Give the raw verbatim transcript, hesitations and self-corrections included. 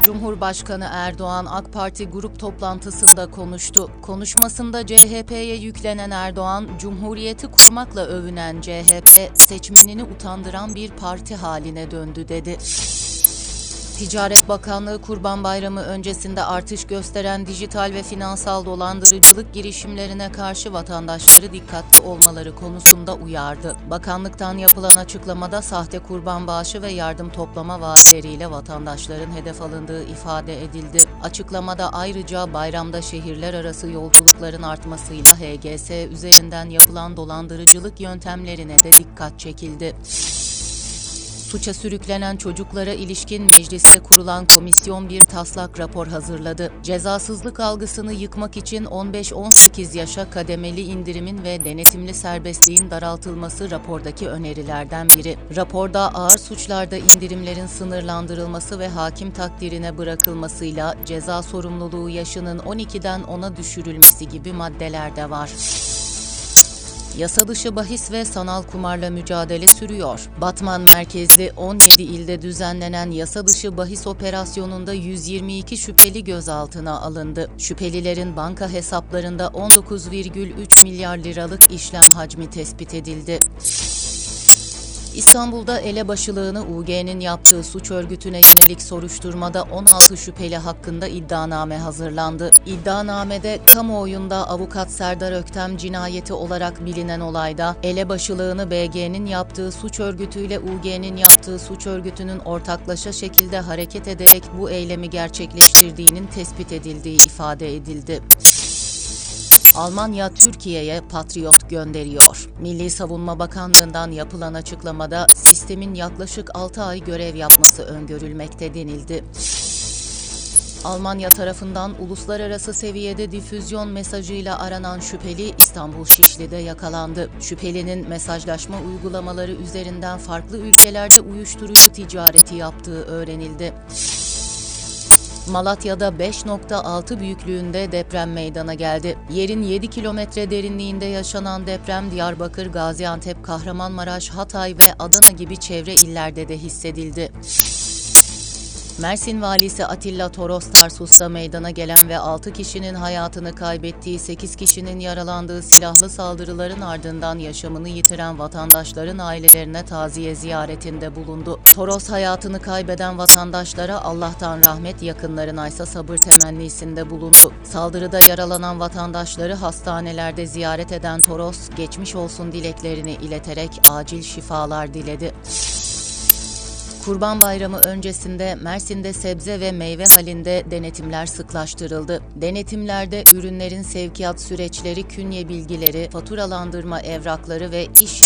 Cumhurbaşkanı Erdoğan AK Parti grup toplantısında konuştu. Konuşmasında C H P'ye yüklenen Erdoğan, Cumhuriyeti kurmakla övünen C H P, seçmenini utandıran bir parti haline döndü dedi. Ticaret Bakanlığı Kurban Bayramı öncesinde artış gösteren dijital ve finansal dolandırıcılık girişimlerine karşı vatandaşları dikkatli olmaları konusunda uyardı. Bakanlıktan yapılan açıklamada sahte kurban bağışı ve yardım toplama vaatleriyle vatandaşların hedef alındığı ifade edildi. Açıklamada ayrıca bayramda şehirler arası yolculukların artmasıyla H G S üzerinden yapılan dolandırıcılık yöntemlerine de dikkat çekildi. Suça sürüklenen çocuklara ilişkin mecliste kurulan komisyon bir taslak rapor hazırladı. Cezasızlık algısını yıkmak için on beş on sekiz yaşa kademeli indirimin ve denetimli serbestliğin daraltılması rapordaki önerilerden biri. Raporda ağır suçlarda indirimlerin sınırlandırılması ve hakim takdirine bırakılmasıyla ceza sorumluluğu yaşının on ikiden ona düşürülmesi gibi maddeler de var. Yasa dışı bahis ve sanal kumarla mücadele sürüyor. Batman merkezli on yedi ilde düzenlenen yasa dışı bahis operasyonunda yüz yirmi iki şüpheli gözaltına alındı. Şüphelilerin banka hesaplarında on dokuz virgül üç milyar liralık işlem hacmi tespit edildi. İstanbul'da elebaşılığını U G'nin yaptığı suç örgütüne yönelik soruşturmada on altı şüpheli hakkında iddianame hazırlandı. İddianamede kamuoyunda avukat Serdar Öktem cinayeti olarak bilinen olayda elebaşılığını B G'nin yaptığı suç örgütüyle U G'nin yaptığı suç örgütünün ortaklaşa şekilde hareket ederek bu eylemi gerçekleştirdiğinin tespit edildiği ifade edildi. Almanya, Türkiye'ye Patriot gönderiyor. Milli Savunma Bakanlığı'ndan yapılan açıklamada sistemin yaklaşık altı ay görev yapması öngörülmekte denildi. Almanya tarafından uluslararası seviyede difüzyon mesajıyla aranan şüpheli İstanbul Şişli'de yakalandı. Şüphelinin mesajlaşma uygulamaları üzerinden farklı ülkelerde uyuşturucu ticareti yaptığı öğrenildi. Malatya'da beş nokta altı büyüklüğünde deprem meydana geldi. Yerin yedi kilometre derinliğinde yaşanan deprem Diyarbakır, Gaziantep, Kahramanmaraş, Hatay ve Adana gibi çevre illerde de hissedildi. Mersin Valisi Atilla Toros Tarsus'ta meydana gelen ve altı kişinin hayatını kaybettiği, sekiz kişinin yaralandığı silahlı saldırıların ardından yaşamını yitiren vatandaşların ailelerine taziye ziyaretinde bulundu. Toros hayatını kaybeden vatandaşlara Allah'tan rahmet, yakınlarına ise sabır temennisinde bulundu. Saldırıda yaralanan vatandaşları hastanelerde ziyaret eden Toros, geçmiş olsun dileklerini ileterek acil şifalar diledi. Kurban Bayramı öncesinde Mersin'de sebze ve meyve halinde denetimler sıklaştırıldı. Denetimlerde ürünlerin sevkiyat süreçleri, künye bilgileri, faturalandırma evrakları ve iş